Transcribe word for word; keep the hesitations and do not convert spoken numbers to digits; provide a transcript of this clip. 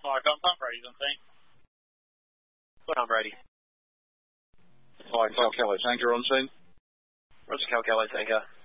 Hi, Tom. Tom Brady's on scene. Tom Brady. Hi, Cal Kelly Tanker on scene. Roger, Cal Kelly Tanker.